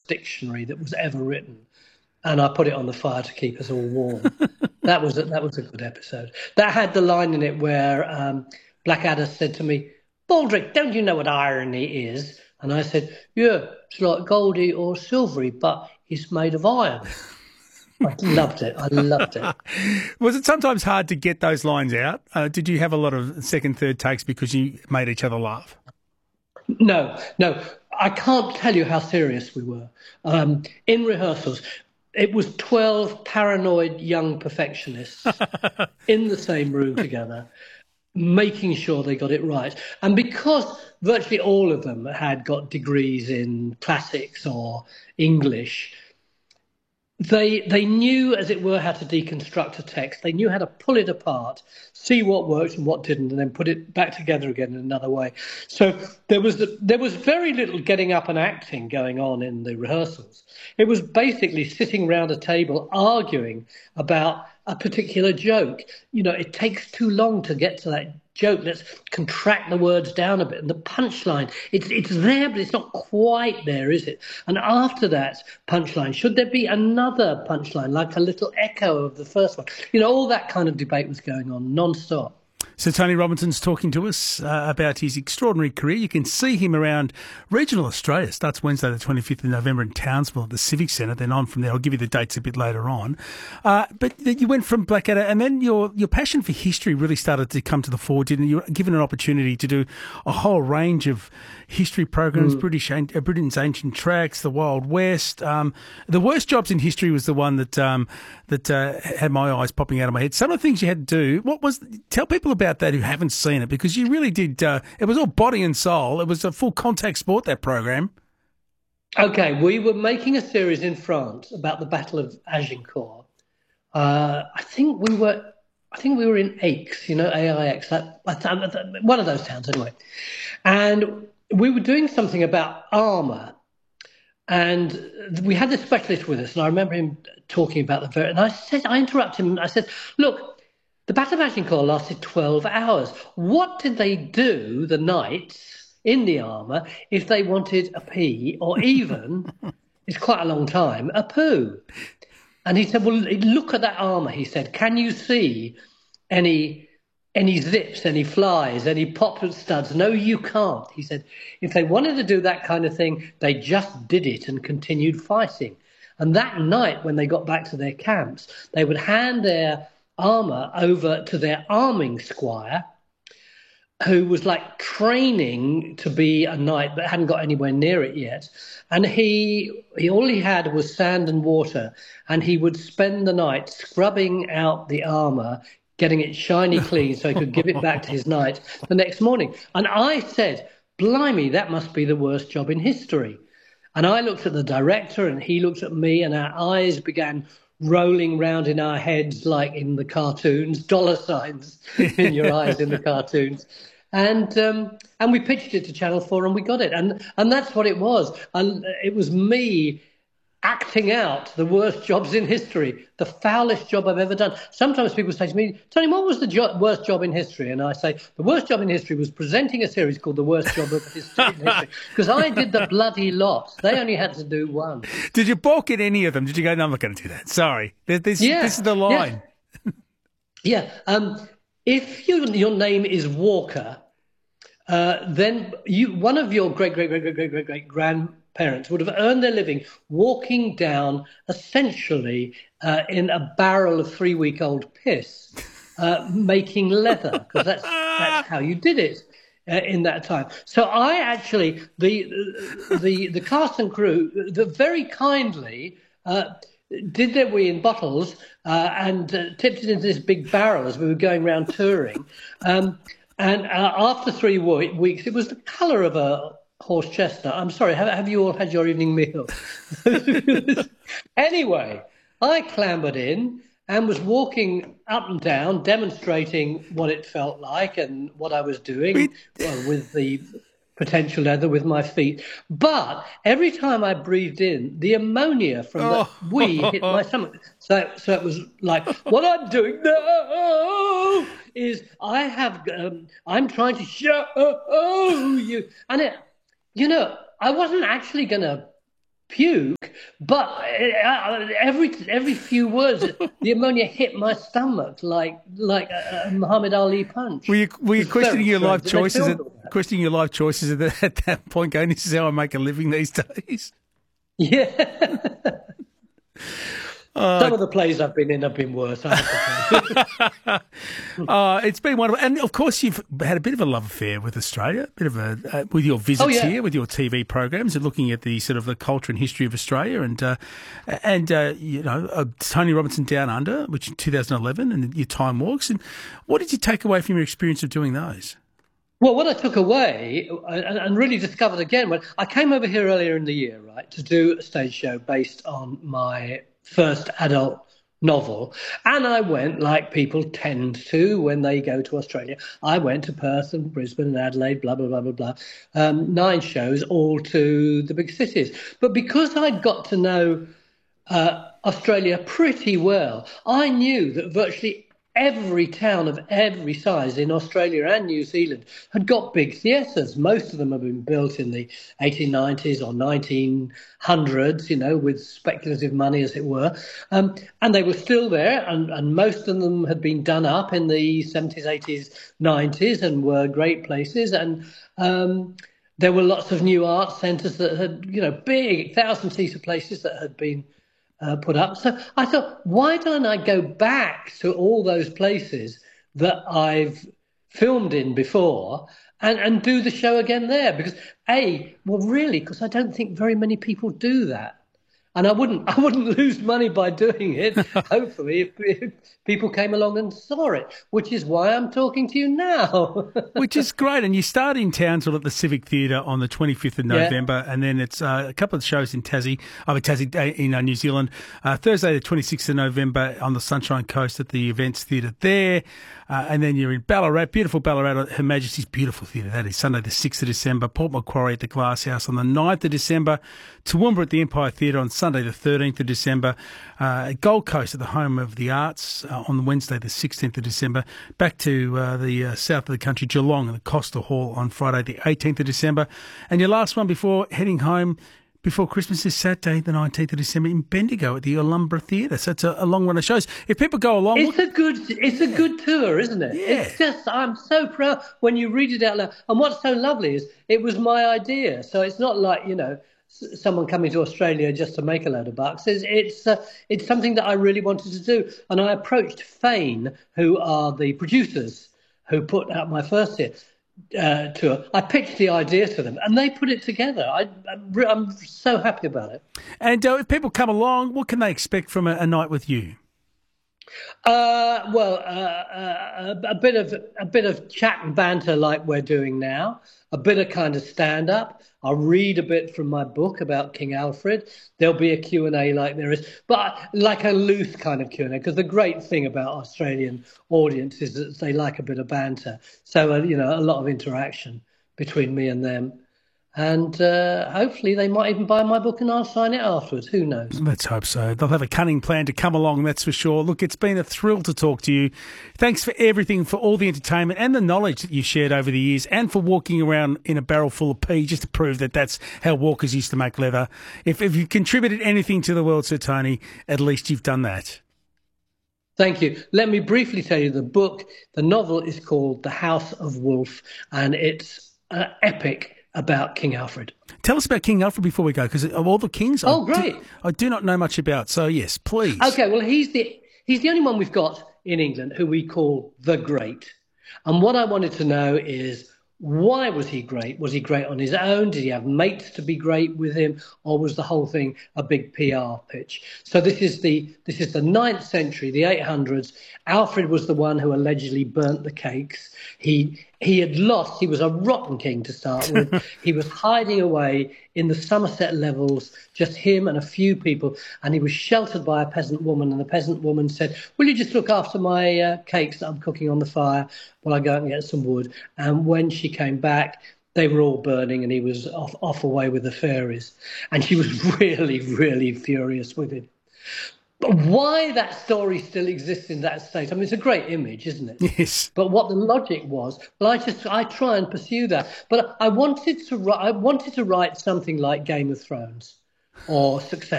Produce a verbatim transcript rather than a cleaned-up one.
dictionary that was ever written, and I put it on the fire to keep us all warm. that was a, that was a good episode. That had the line in it where um, Blackadder said to me, "Baldrick, don't you know what irony is?" And I said, "Yeah, it's like Goldie or Silvery, but it's made of iron." I loved it. I loved it. Was it sometimes hard to get those lines out? Uh, did you have a lot of second, third takes because you made each other laugh? No, no. I can't tell you how serious we were. Um, in rehearsals, it was twelve paranoid young perfectionists in the same room together, making sure they got it right. And because virtually all of them had got degrees in classics or English, They they knew, as it were, how to deconstruct a text. They knew how to pull it apart, see what worked and what didn't, and then put it back together again in another way. So there was there was very little getting up and acting going on in the rehearsals. It was basically sitting round a table arguing about a particular joke. You know, it takes too long to get to that joke. Let's contract the words down a bit. And the punchline, it's it's there, but it's not quite there, is it? And after that punchline, should there be another punchline, like a little echo of the first one? You know, all that kind of debate was going on non-stop. So Tony Robinson's talking to us uh, about his extraordinary career. You can see him around regional Australia. Starts Wednesday the twenty-fifth of November in Townsville at the Civic Centre. Then on from there, I'll give you the dates a bit later on. Uh, but you went from Blackadder, and then your your passion for history really started to come to the fore, didn't you? You were given an opportunity to do a whole range of history programs, mm. British uh, Britain's ancient tracks, the Wild West. Um, the worst jobs in history was the one that um, that uh, had my eyes popping out of my head. Some of the things you had to do. What was? Tell people about that who haven't seen it, because you really did. Uh, it was all body and soul. It was a full contact sport, that program. Okay, we were making a series in France about the Battle of Agincourt. Uh, I think we were. I think we were in Aix, you know, A I X, that, one of those towns anyway. And we were doing something about armour, and we had this specialist with us, and I remember him talking about the very. And I said, I interrupted him. I said, "Look, the Battle of Agincourt lasted twelve hours. What did they do, the knights in the armour, if they wanted a pee, or even, it's quite a long time, a poo?" And he said, "Well, look at that armour," he said. "Can you see any any zips, any flies, any pop studs?" "No, you can't." He said, "If they wanted to do that kind of thing, they just did it and continued fighting. And that night, when they got back to their camps, they would hand their armour over to their arming squire, who was like training to be a knight but hadn't got anywhere near it yet. And he, he all he had was sand and water, and he would spend the night scrubbing out the armour, getting it shiny clean so he could give it back to his knight the next morning." And I said, "Blimey, that must be the worst job in history." And I looked at the director, and he looked at me, and our eyes began rolling round in our heads like in the cartoons, dollar signs in your eyes in the cartoons. And um, and we pitched it to Channel four, and we got it. And and that's what it was. And it was me acting out the worst jobs in history, the foulest job I've ever done. Sometimes people say to me, "Tony, what was the jo- worst job in history?" And I say, the worst job in history was presenting a series called The Worst Job of History, in History, because I did the bloody lot. They only had to do one. Did you balk at any of them? Did you go, "No, I'm not going to do that. Sorry. This, this, yeah, this is the line." Yeah. yeah. Um, if you, your name is Walker, uh, then you one of your great, great, great, great, great, great, great grandparents would have earned their living walking down, essentially, uh, in a barrel of three-week-old piss, uh, making leather, because that's that's how you did it uh, in that time. So I actually, the the the cast and crew, the very kindly uh, did their wee in bottles uh, and uh, tipped it into this big barrel as we were going around touring. Um, and uh, after three w- weeks, it was the colour of a horse chestnut. I'm sorry, have, have you all had your evening meal? Anyway, I clambered in and was walking up and down, demonstrating what it felt like and what I was doing well, with the potential leather with my feet. But every time I breathed in, the ammonia from the oh. wee hit my stomach. So, so it was like, what I'm doing now is I have, um, I'm trying to show you. And it, you know, I wasn't actually going to puke, but uh, every every few words, the ammonia hit my stomach like like a, a Muhammad Ali punch. Were you, were you questioning your life choices at, questioning your life choices at, the, at that point, going, this is how I make a living these days? Yeah. Uh, Some of the plays I've been in have been worse. I have to say. uh, it's been wonderful, and of course you've had a bit of a love affair with Australia, a bit of a uh, with your visits oh, yeah. here, with your T V programs, and looking at the sort of the culture and history of Australia, and uh, and uh, you know uh, Tony Robinson Down Under, which in two thousand eleven, and your Time Walks. And what did you take away from your experience of doing those? Well, what I took away and, and really discovered again, when I came over here earlier in the year, right, to do a stage show based on my first adult novel. And I went, like people tend to when they go to Australia. I went to Perth and Brisbane and Adelaide, blah, blah, blah, blah, blah. Um, nine shows, all to the big cities. But because I'd got to know uh, Australia pretty well, I knew that virtually every town of every size in Australia and New Zealand had got big theatres. Most of them have been built in the eighteen nineties or nineteen hundreds, you know, with speculative money, as it were. Um, and they were still there, and, and most of them had been done up in the seventies, eighties, nineties and were great places. And um, there were lots of new art centres that had, you know, big thousand-seater places that had been Uh, put up. So I thought, why don't I go back to all those places that I've filmed in before and, and do the show again there? Because A, well, really, because I don't think very many people do that. And I wouldn't I wouldn't lose money by doing it, hopefully, if, if people came along and saw it, which is why I'm talking to you now. Which is great. And you start in Townsville at the Civic Theatre on the twenty-fifth of November, yeah. and then it's uh, a couple of shows in Tassie, oh, Tassie in uh, New Zealand. Uh, Thursday the twenty-sixth of November on the Sunshine Coast at the Events Theatre there. Uh, and then you're in Ballarat, beautiful Ballarat, Her Majesty's beautiful theatre. That is Sunday the sixth of December, Port Macquarie at the Glass House on the ninth of December, Toowoomba at the Empire Theatre on Sunday the thirteenth of December, uh, Gold Coast at the Home of the Arts uh, on Wednesday the sixteenth of December, back to uh, the uh, south of the country, Geelong at the Costa Hall on Friday the eighteenth of December. And your last one before heading home before Christmas is Saturday the nineteenth of December in Bendigo at the Alumbra Theatre. So it's a, a long run of shows. If people go along... It's a good it's a good tour, isn't it? Yeah. It's just, I'm so proud when you read it out loud. And what's so lovely is it was my idea. So it's not like, you know, someone coming to Australia just to make a load of bucks. It's it's, uh, it's something that I really wanted to do. And I approached Fane, who are the producers who put out my first hit, uh, tour. I pitched the idea to them and they put it together. I, I'm, I'm so happy about it. And uh, if people come along, what can they expect from a, a night with you? Uh, well, uh, uh, a, a bit of a bit of chat and banter like we're doing now, a bit of kind of stand-up. I'll read a bit from my book about King Alfred. There'll be a Q and A like there is, but like a loose kind of Q and A, because the great thing about Australian audience is that they like a bit of banter. So, uh, you know, a lot of interaction between me and them. And uh, hopefully they might even buy my book and I'll sign it afterwards. Who knows? Let's hope so. They'll have a cunning plan to come along, that's for sure. Look, it's been a thrill to talk to you. Thanks for everything, for all the entertainment and the knowledge that you shared over the years, and for walking around in a barrel full of pee just to prove that that's how walkers used to make leather. If, if you've contributed anything to the world, Sir Tony, at least you've done that. Thank you. Let me briefly tell you the book. The novel is called The House of Wolf, and it's an epic about King Alfred. Tell us about King Alfred before we go, because of all the kings, oh, I, great. do, I do not know much about. So, yes, please. Okay, well, he's the he's the only one we've got in England who we call the Great. And what I wanted to know is, why was he great? Was he great on his own? Did he have mates to be great with him? Or was the whole thing a big P R pitch? So this is the this is the ninth century, the eight hundreds. Alfred was the one who allegedly burnt the cakes. He he had lost. He was a rotten king to start with. He was hiding away in the Somerset Levels, just him and a few people. And he was sheltered by a peasant woman. And the peasant woman said, will you just look after my uh, cakes that I'm cooking on the fire while I go out and get some wood? And when she came back, they were all burning and he was off, off away with the fairies. And she was really, really furious with him. But why that story still exists in that state, I mean, it's a great image, isn't it? Yes. But what the logic was, well, I just I try and pursue that. But I wanted to I wanted to write something like Game of Thrones, or success.